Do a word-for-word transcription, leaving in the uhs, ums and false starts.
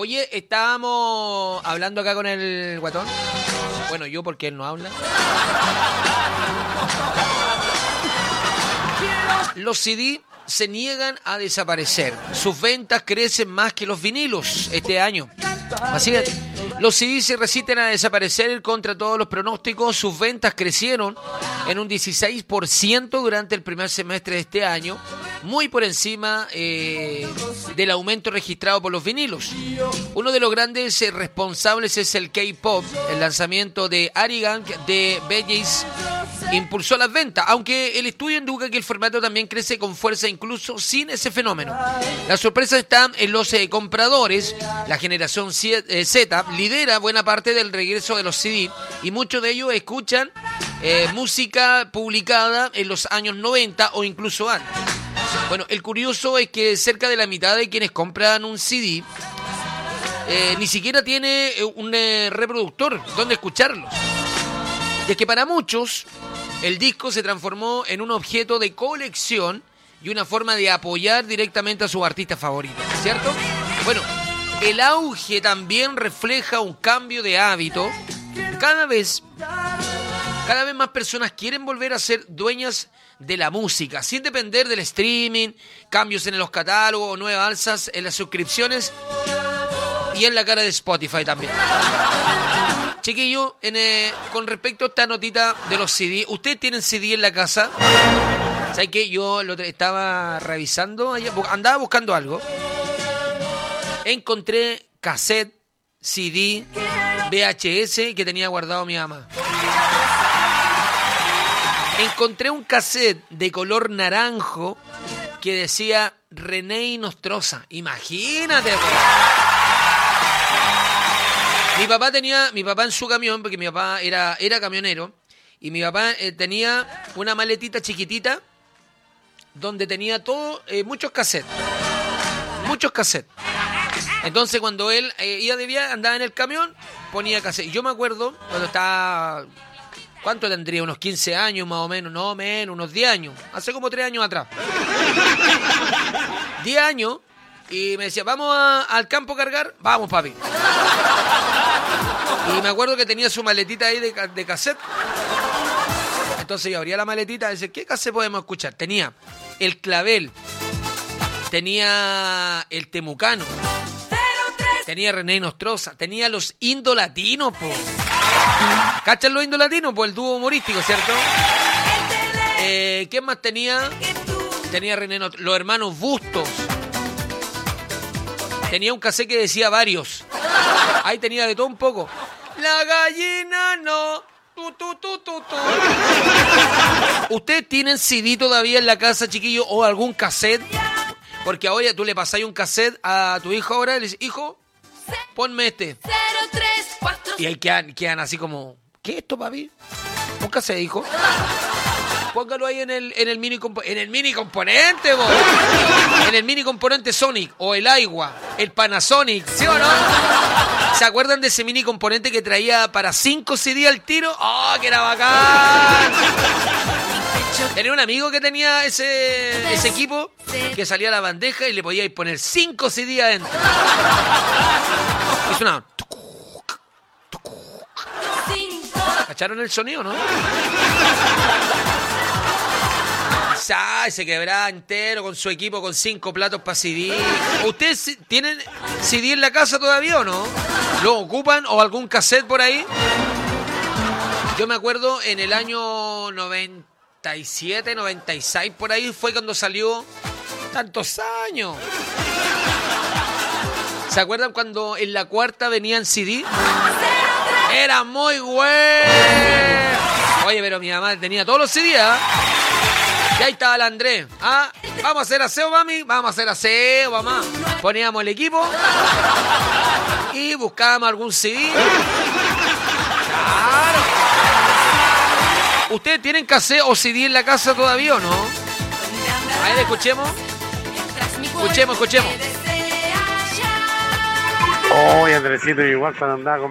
Oye, estábamos hablando acá con el guatón. Bueno, yo porque él no habla. Los C D se niegan a desaparecer. Sus ventas crecen más que los vinilos este año. Así que los C D se resisten a desaparecer contra todos los pronósticos. Sus ventas crecieron en un dieciséis por ciento durante el primer semestre de este año, muy por encima eh, del aumento registrado por los vinilos. Uno de los grandes eh, responsables es el K-pop. El lanzamiento de Arigang de Bee Gees impulsó las ventas, aunque el estudio indica que el formato también crece con fuerza incluso sin ese fenómeno. La sorpresa está en los eh, compradores. La generación Z lidera buena parte del regreso de los C D y muchos de ellos escuchan eh, música publicada en los años noventa o incluso antes. Bueno, el curioso es que cerca de la mitad de quienes compran un C D eh, ni siquiera tiene un eh, reproductor donde escucharlos. Y es que para muchos el disco se transformó en un objeto de colección y una forma de apoyar directamente a sus artistas favoritos, ¿cierto? Bueno, el auge también refleja un cambio de hábito. Cada vez, cada vez más personas quieren volver a ser dueñas de la música, sin depender del streaming, cambios en los catálogos, nuevas alzas en las suscripciones y en la cara de Spotify también. Chiquillo, en, eh, con respecto a esta notita de los C D, ¿ustedes tienen C D en la casa? ¿Sabes qué? Yo lo estaba revisando, andaba buscando algo. Encontré cassette, C D, V H S que tenía guardado mi mamá. Encontré un cassette de color naranjo que decía René Nostroza. Imagínate. Mi papá tenía, mi papá en su camión, porque mi papá era, era camionero, y mi papá eh, tenía una maletita chiquitita donde tenía todo, eh, muchos cassettes. Muchos cassettes. Entonces cuando él eh, iba de viaje, andaba en el camión, ponía cassettes. Yo me acuerdo cuando estaba, ¿cuánto tendría? Unos quince años más o menos, no menos, unos diez años. Hace como tres años atrás. diez años, y me decía, ¿vamos a, al campo a cargar? Vamos, papi. Y me acuerdo que tenía su maletita ahí de, de cassette. Entonces yo abría la maletita y decía, ¿qué cassette podemos escuchar? Tenía El Clavel, tenía El Temucano, tenía René Nostroza, tenía los Indolatinos, po. ¿Cachan los Indolatinos? Pues el dúo humorístico, ¿cierto? Eh, ¿Qué más tenía? Tenía René Nostroza, los Hermanos Bustos. Tenía un cassette que decía Varios. Ahí tenía de todo un poco. La gallina no. Tu, tu, tu, tu, tu. ¿Ustedes tienen C D todavía en la casa, chiquillos, o algún cassette? Porque ahora tú le pasáis un cassette a tu hijo ahora y le dices, hijo, ponme este. Y ahí quedan, quedan así como, ¿qué es esto, papi? Un cassette, hijo. Póngalo ahí en el, en el mini compo- en el mini componente, bo. En el mini componente Sonic o el Aiwa, el Panasonic, ¿sí o no? ¿Se acuerdan de ese mini componente que traía para cinco C D al tiro? ¡Oh, que era bacán! Tenía un amigo que tenía ese, ese equipo que salía a la bandeja y le podíais poner cinco C D adentro. Y sonaba. ¿Cacharon el sonido, no? Ay, se quebraba entero con su equipo con cinco platos para C D. ¿Ustedes tienen C D en la casa todavía o no? ¿Lo ocupan o algún cassette por ahí? Yo me acuerdo en el año noventa y siete, noventa y seis, por ahí fue cuando salió. Tantos años. ¿Se acuerdan cuando en la cuarta venían C D? Era muy bueno. Oye, pero mi mamá tenía todos los C D, ¿eh? Y ahí estaba el Andrés. Ah, vamos a hacer aseo, mami. Vamos a hacer aseo, mamá. Poníamos el equipo y buscábamos algún C D. Claro. ¿Ustedes tienen cassette o C D en la casa todavía o no? A ver, escuchemos. Escuchemos, escuchemos. Oye, Andresito, igual para andar con